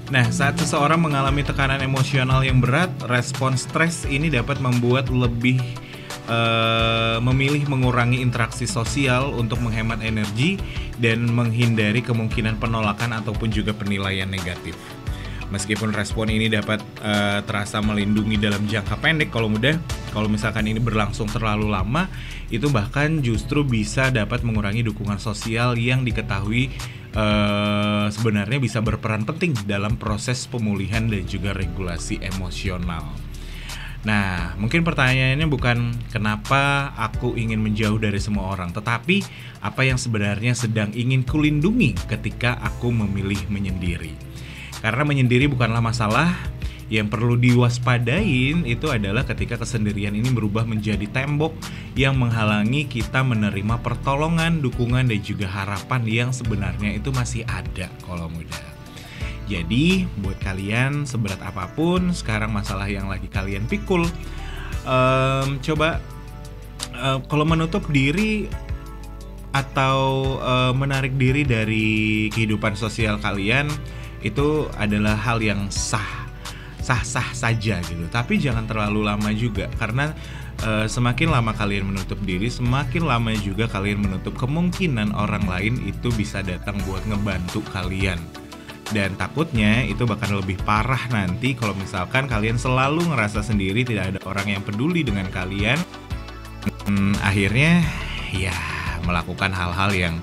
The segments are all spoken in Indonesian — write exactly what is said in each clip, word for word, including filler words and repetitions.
Nah, saat seseorang mengalami tekanan emosional yang berat, respon stres ini dapat membuat lebih eh, memilih mengurangi interaksi sosial untuk menghemat energi dan menghindari kemungkinan penolakan ataupun juga penilaian negatif. Meskipun respon ini dapat uh, terasa melindungi dalam jangka pendek, kalau mudah, kalau misalkan ini berlangsung terlalu lama, itu bahkan justru bisa dapat mengurangi dukungan sosial yang diketahui uh, sebenarnya bisa berperan penting dalam proses pemulihan dan juga regulasi emosional. Nah, mungkin pertanyaannya bukan kenapa aku ingin menjauh dari semua orang, tetapi apa yang sebenarnya sedang ingin kulindungi ketika aku memilih menyendiri. Karena menyendiri bukanlah masalah, yang perlu diwaspadain itu adalah ketika kesendirian ini berubah menjadi tembok yang menghalangi kita menerima pertolongan, dukungan, dan juga harapan yang sebenarnya itu masih ada kalau muda. Jadi buat kalian seberat apapun sekarang masalah yang lagi kalian pikul, um, coba um, kalau menutup diri atau um, menarik diri dari kehidupan sosial kalian itu adalah hal yang sah sah-sah saja gitu. Tapi jangan terlalu lama juga, karena e, semakin lama kalian menutup diri, semakin lama juga kalian menutup kemungkinan orang lain itu bisa datang buat ngebantu kalian. Dan takutnya itu bahkan lebih parah nanti kalau misalkan kalian selalu ngerasa sendiri, tidak ada orang yang peduli dengan kalian. Hmm, akhirnya ya melakukan hal-hal yang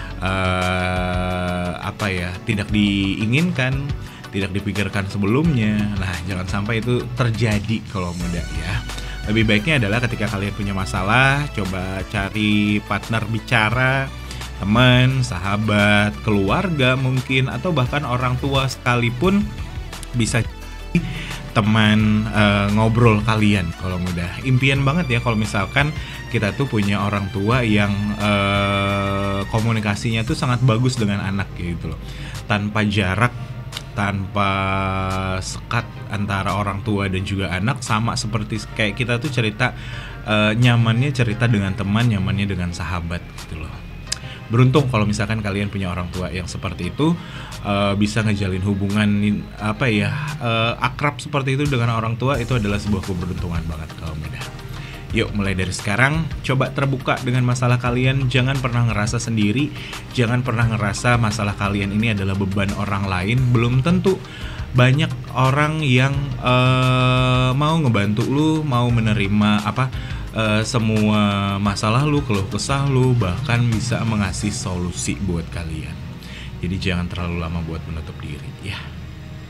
Uh, apa ya tidak diinginkan, tidak dipikirkan sebelumnya. Nah, jangan sampai itu terjadi kalau muda ya. Lebih baiknya adalah ketika kalian punya masalah, coba cari partner bicara, teman, sahabat, keluarga mungkin, atau bahkan orang tua sekalipun bisa teman uh, ngobrol kalian kalau mudah. Impian banget ya kalau misalkan kita tuh punya orang tua yang uh, komunikasinya tuh sangat bagus dengan anak gitu loh, tanpa jarak, tanpa sekat antara orang tua dan juga anak, sama seperti kayak kita tuh cerita uh, nyamannya cerita dengan teman, nyamannya dengan sahabat gitu loh. Beruntung kalau misalkan kalian punya orang tua yang seperti itu, uh, bisa ngejalin hubungan apa ya uh, akrab seperti itu dengan orang tua. Itu adalah sebuah keberuntungan banget kalau muda. Yuk mulai dari sekarang coba terbuka dengan masalah kalian. Jangan pernah ngerasa sendiri, jangan pernah ngerasa masalah kalian ini adalah beban orang lain. Belum tentu banyak orang yang uh, mau ngebantu lu, mau menerima apa Uh, semua masalah lu, keluh kesah lu, bahkan bisa mengasih solusi buat kalian. Jadi jangan terlalu lama buat menutup diri ya.